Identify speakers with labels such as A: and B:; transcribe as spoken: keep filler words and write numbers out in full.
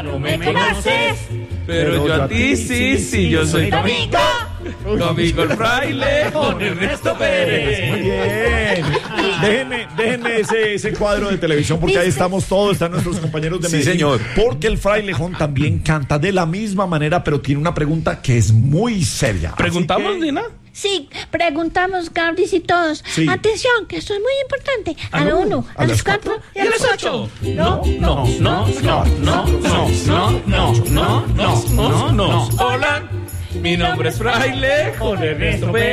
A: no me conoces, pero yo a ti sí, sí, yo soy tu amigo. Tu amigo el fraile Juan Ernesto Pérez.
B: Muy bien. Déjenme, déjenme ese, ese cuadro de televisión porque ahí estamos todos, están nuestros compañeros de
C: Sí,
B: Medellín.
C: señor.
B: Porque el frailejón también canta de la misma manera, pero tiene una pregunta que es muy seria. Así
A: ¿Preguntamos,
B: que-
A: Nina?
D: Sí, preguntamos, Gabris y todos.
B: Sí.
D: Atención, que esto es muy importante. A
B: ¿A
D: la
B: la
D: uno,
B: uno,
D: a,
B: a
D: las
B: las
D: cuatro y a
A: ¿Y a
D: las
A: las
D: ocho.
A: ocho? No, no, no, no, no, no, no, no, no, no, no, no. Hola, mi nombre es fraile Juan Ernesto Pérez.